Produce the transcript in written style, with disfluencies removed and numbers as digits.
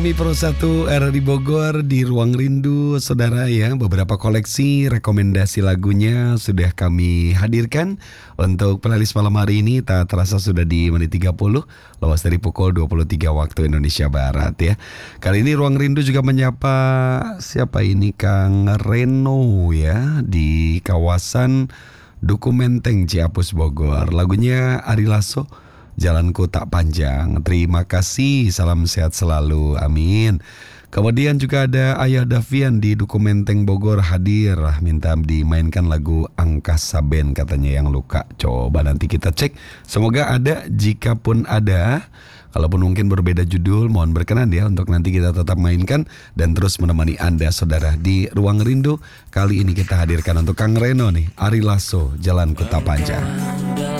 Mi Pro 1 RRI Bogor di Ruang Rindu, saudara ya. Beberapa koleksi rekomendasi lagunya sudah kami hadirkan untuk playlist malam hari ini. Tak terasa sudah di menit 30, lepas dari pukul 23 waktu Indonesia Barat ya. Kali ini Ruang Rindu juga menyapa siapa ini, Kang Reno ya, di kawasan Duku Menteng, Ciapus, Bogor. Lagunya Ari Lasso, Jalanku Tak Panjang. Terima kasih, salam sehat selalu, amin. Kemudian juga ada Ayah Davian di Duku Menteng Bogor hadir, minta dimainkan lagu Angkasa Band katanya yang luka. Coba nanti kita cek, semoga ada. Jika pun ada, kalaupun mungkin berbeda judul, mohon berkenan ya untuk nanti kita tetap mainkan dan terus menemani Anda saudara di Ruang Rindu. Kali ini kita hadirkan untuk Kang Reno nih, Ari Lasso, Jalanku Tak Panjang.